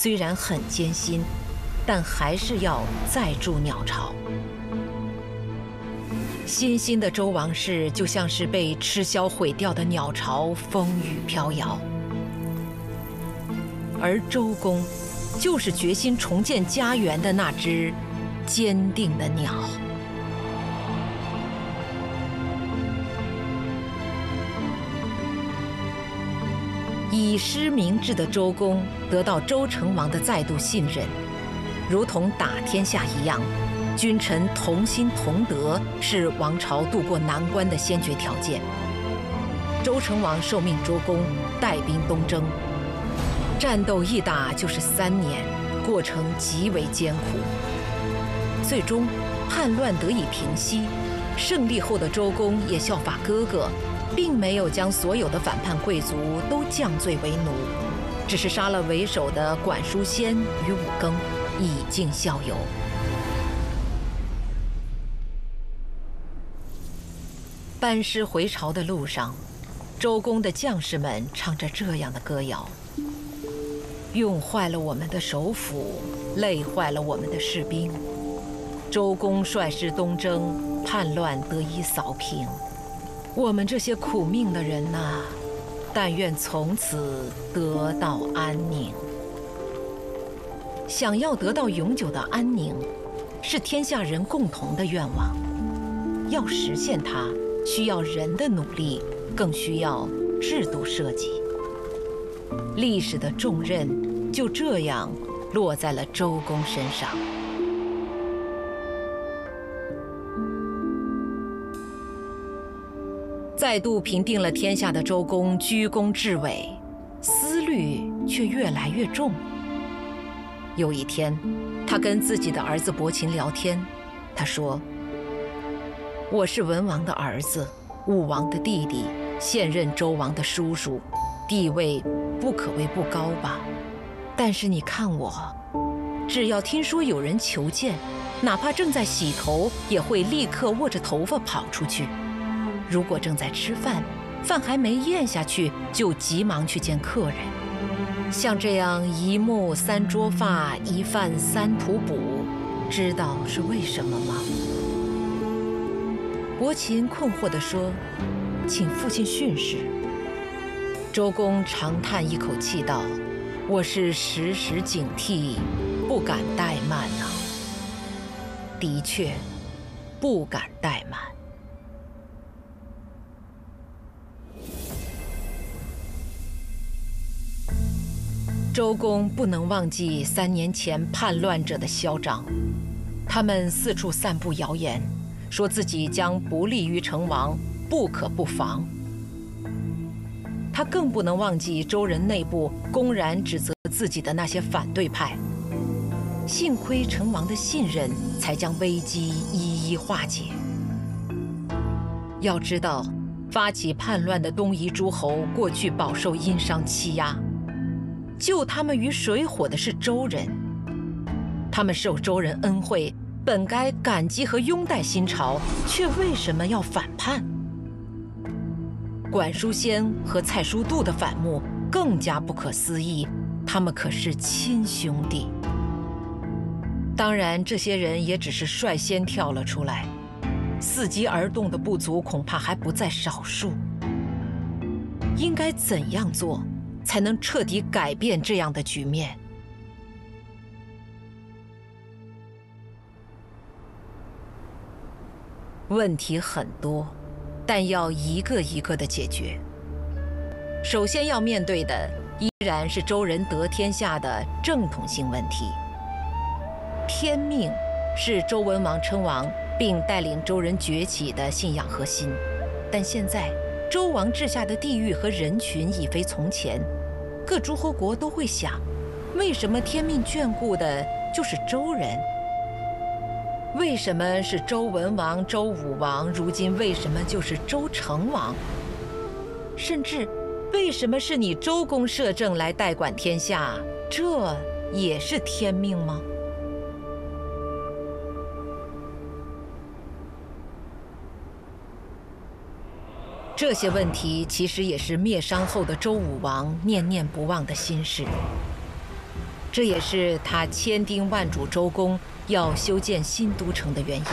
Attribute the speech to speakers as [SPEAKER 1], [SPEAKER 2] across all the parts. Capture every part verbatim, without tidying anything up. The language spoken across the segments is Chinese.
[SPEAKER 1] 虽然很艰辛，但还是要再筑鸟巢。新兴的周王室就像是被吃消毁掉的鸟巢，风雨飘摇。而周公，就是决心重建家园的那只坚定的鸟。以师明志的周公得到周成王的再度信任，如同打天下一样，君臣同心同德是王朝渡过难关的先决条件。周成王受命周公带兵东征，战斗一打就是三年，过程极为艰苦。最终叛乱得以平息，胜利后的周公也效法哥哥，并没有将所有的反叛贵族都降罪为奴，只是杀了为首的管叔先与武庚，以儆效尤。班师回朝的路上，周公的将士们唱着这样的歌谣：用坏了我们的首辅，累坏了我们的士兵。周公率师东征，叛乱得以扫平。我们这些苦命的人呐、啊，但愿从此得到安宁。想要得到永久的安宁，是天下人共同的愿望。要实现它，需要人的努力，更需要制度设计。历史的重任就这样落在了周公身上。再度平定了天下的周公居功至伟，思虑却越来越重。有一天，他跟自己的儿子伯禽聊天，他说：“我是文王的儿子，武王的弟弟，现任周王的叔叔，地位不可谓不高吧？但是你看我，只要听说有人求见，哪怕正在洗头，也会立刻握着头发跑出去。如果正在吃饭，饭还没咽下去，就急忙去见客人。像这样一木三捉发，一饭三吐哺，知道是为什么吗？”伯禽困惑地说：“请父亲训示。”周公长叹一口气道：“我是时时警惕，不敢怠慢啊。”的确，不敢怠慢。周公不能忘记三年前叛乱者的嚣张，他们四处散布谣言，说自己将不利于成王，不可不防。他更不能忘记周人内部公然指责自己的那些反对派。幸亏成王的信任，才将危机一一化解。要知道，发起叛乱的东夷诸侯过去饱受殷商欺压，救他们于水火的是周人，他们受周人恩惠，本该感激和拥戴新朝，却为什么要反叛？管叔先和蔡叔度的反目更加不可思议，他们可是亲兄弟。当然，这些人也只是率先跳了出来，伺机而动的部族恐怕还不在少数。应该怎样做，才能彻底改变这样的局面？问题很多，但要一个一个的解决。首先要面对的依然是周人得天下的正统性问题。天命是周文王称王并带领周人崛起的信仰核心，但现在周王治下的地域和人群已非从前，各诸侯国都会想，为什么天命眷顾的就是周人？为什么是周文王、周武王，如今为什么就是周成王？甚至为什么是你周公摄政来代管天下？这也是天命吗？这些问题其实也是灭商后的周武王念念不忘的心事。 这也是他千叮万嘱周公要修建新都城的原因。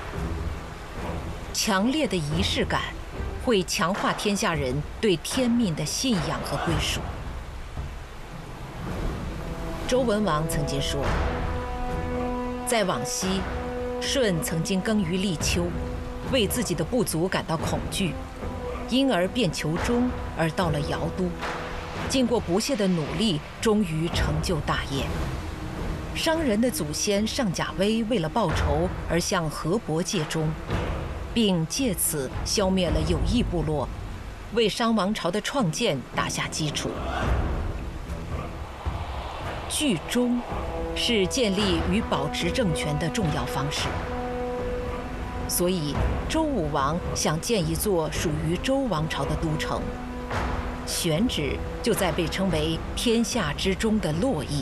[SPEAKER 1] 强烈的仪式感会强化天下人对天命的信仰和归属。周文王曾经说，在往昔，舜曾经耕于立秋，为自己的不足感到恐惧，因而便求忠，而到了尧都，经过不懈的努力，终于成就大业。商人的祖先上甲威为了报仇而向河伯借忠，并借此消灭了有益部落，为商王朝的创建打下基础。聚忠是建立与保持政权的重要方式，所以周武王想建一座属于周王朝的都城，选址就在被称为天下之中的洛邑。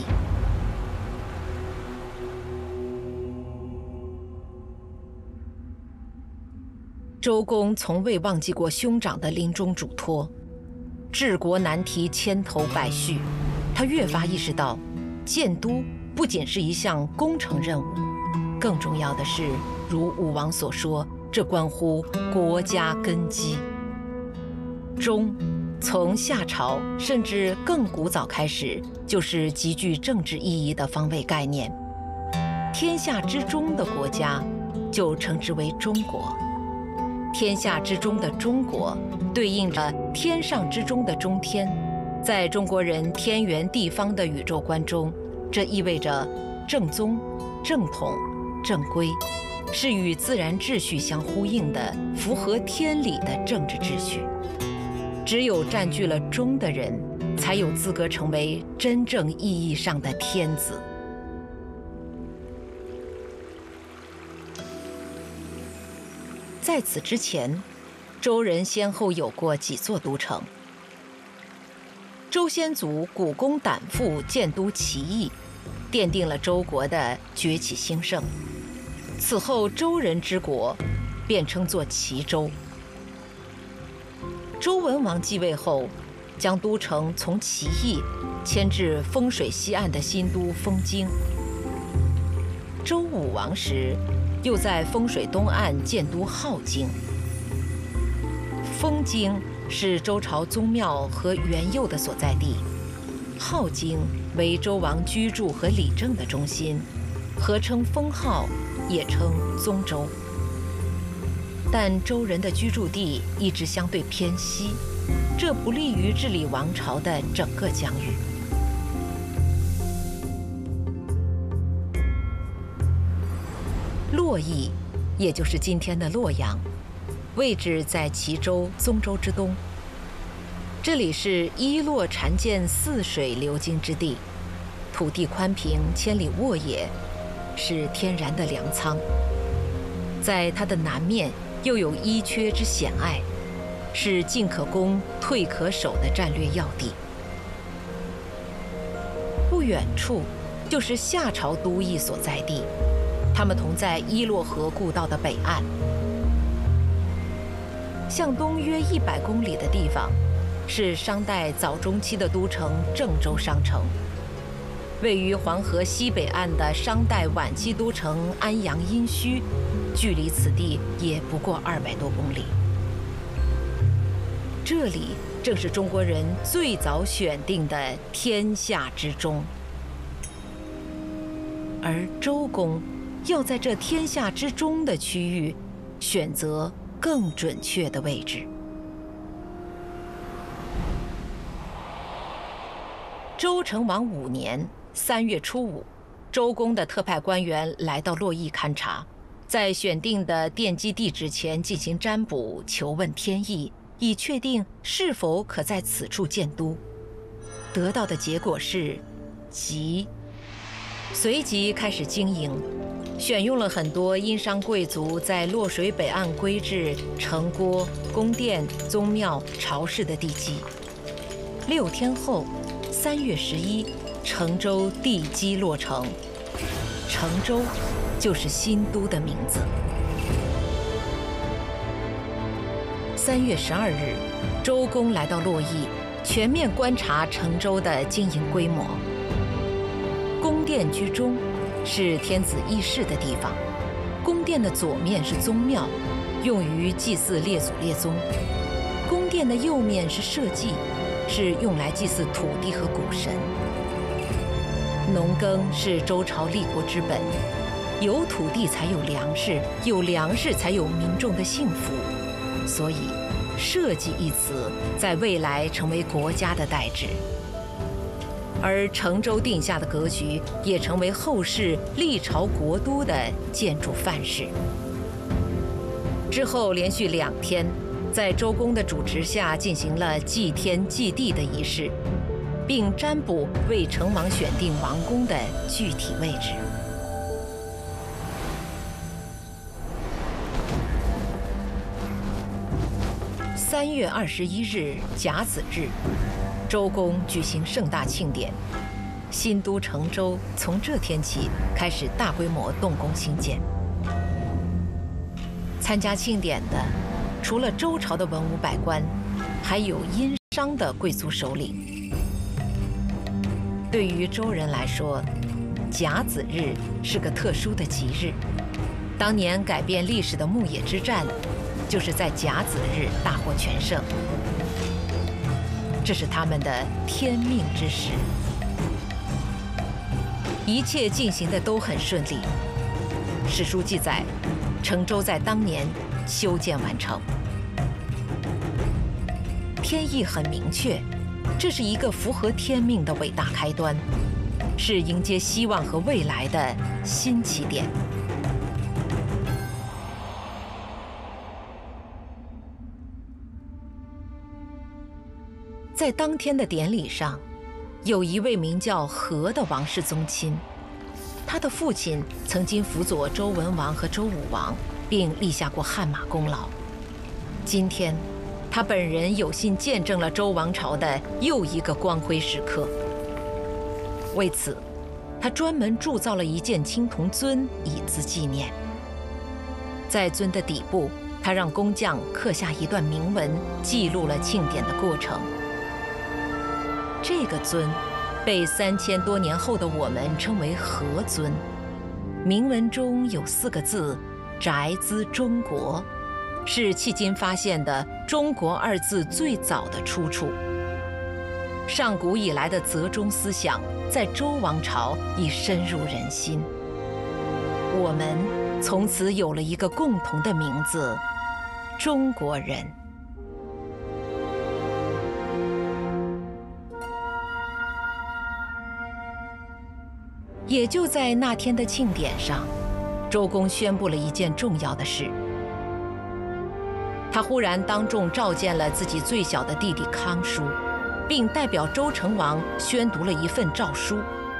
[SPEAKER 1] 周公从未忘记过兄长的临终嘱托，治国难题千头百绪，他越发意识到，建都不仅是一项工程任务，更重要的是，如武王所说，这关乎国家根基。忠，从夏朝甚至更古早开始，就是极具政治意义的方位概念。天下之中的国家，就称之为中国。天下之中的中国，对应着天上之中的中天。在中国人天圆地方的宇宙观中，这意味着正宗、正统、正规，是与自然秩序相呼应的、符合天理的政治秩序。只有占据了中的人，才有资格成为真正意义上的天子。在此之前，周人先后有过几座都城。周先祖古公胆父建都齐邑，奠定了周国的崛起兴盛。此后，周人之国便称作齐周。周文王继位后，将都城从齐邑迁至丰水西岸的新都丰京。周武王时，又在丰水东岸建都镐京。丰京是周朝宗庙和元佑的所在地，镐京为周王居住和理政的中心，合称封镐，也称宗周。但周人的居住地一直相对偏西，这不利于治理王朝的整个疆域。洛邑，也就是今天的洛阳，位置在齐州、宗州之东。这里是伊洛缠涧泗水流经之地，土地宽平，千里沃野，是天然的粮仓。在它的南面又有伊阙之险隘，是进可攻、退可守的战略要地。不远处就是夏朝都邑所在地，他们同在伊洛河故道的北岸。向东约一百公里的地方，是商代早中期的都城郑州商城。位于黄河西北岸的商代晚期都城安阳殷墟，距离此地也不过二百多公里。这里正是中国人最早选定的天下之中，而周公要在这天下之中的区域选择更准确的位置。周成王五年三月初五，周公的特派官员来到洛邑勘察，在选定的奠基地址前进行占卜，求问天意，以确定是否可在此处建都。得到的结果是吉，随即开始经营，选用了很多殷商贵族在洛水北岸规制城郭、宫殿、宗庙、朝市的地基。六天后，三月十一，成州地基落成，成州就是新都的名字。三月十二日，周公来到洛邑，全面观察成州的经营规模。 殿居中，是天子议事的地方。宫殿的左面是宗庙，用于祭祀列祖列宗；宫殿的右面是社稷，是用来祭祀土地和谷神。农耕是周朝立国之本，有土地才有粮食，有粮食才有民众的幸福。所以，社稷一词在未来成为国家的代指。而成周定下的格局，也成为后世历朝国都的建筑范式。之后连续两天，在周公的主持下进行了祭天祭地的仪式，并占卜为成王选定王宫的具体位置。三月二十一日甲子日，周公举行盛大庆典，新都成周从这天起开始大规模动工兴建。参加庆典的，除了周朝的文武百官，还有殷商的贵族首领。对于周人来说，甲子日是个特殊的吉日。当年改变历史的牧野之战，就是在甲子日大获全胜。这是他们的天命之时，一切进行的都很顺利。史书记载，成周在当年修建完成。天意很明确，这是一个符合天命的伟大开端，是迎接希望和未来的新起点。在当天的典礼上，有一位名叫和的王室宗亲，他的父亲曾经辅佐周文王和周武王，并立下过汗马功劳。今天，他本人有幸见证了周王朝的又一个光辉时刻。为此，他专门铸造了一件青铜尊以资纪念。在尊的底部，他让工匠刻下一段铭文，记录了庆典的过程。这个尊被三千多年后的我们称为和尊，铭文中有四个字“宅兹中国”，是迄今发现的“中国”二字最早的出处。上古以来的择中思想在周王朝已深入人心，我们从此有了一个共同的名字——中国人。也就在那天的庆典上，周公宣布了一件重要的事。他忽然当众召见了自己最小的弟弟康叔，并代表周成王宣读了一份诏书。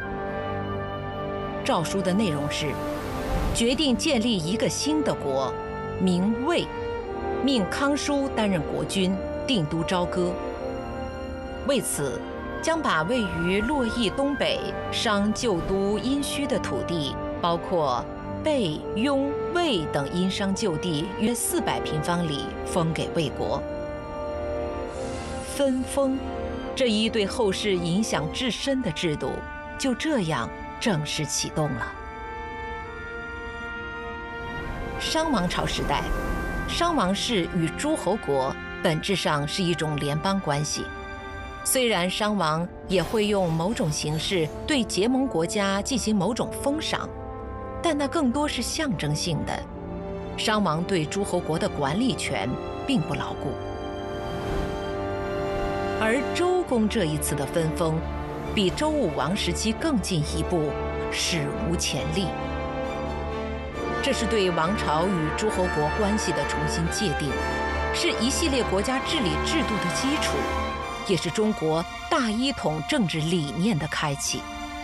[SPEAKER 1] 诏书的内容是：决定建立一个新的国，名魏，命康叔担任国君，定都朝歌。为此，将把位于洛邑东北商旧都殷墟的土地，包括贝、雍、魏等殷商旧地约四百平方里，封给魏国。分封这一对后世影响至深的制度，就这样正式启动了。商王朝时代，商王室与诸侯国本质上是一种联邦关系。虽然商王也会用某种形式对结盟国家进行某种封赏，但那更多是象征性的。商王对诸侯国的管理权并不牢固。而周公这一次的分封，比周武王时期更进一步，史无前例。这是对王朝与诸侯国关系的重新界定，是一系列国家治理制度的基础，也是中国大一统政治理念的开启。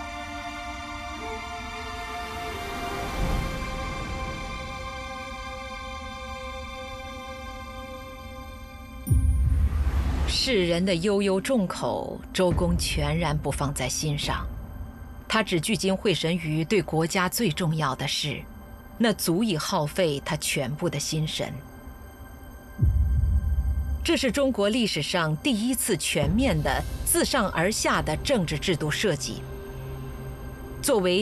[SPEAKER 1] 世人的悠悠众口，周公全然不放在心上，他只聚精会神于对国家最重要的事，那足以耗费他全部的心神。这是中国历史上第一次全面的自上而下的政治制度设计。作为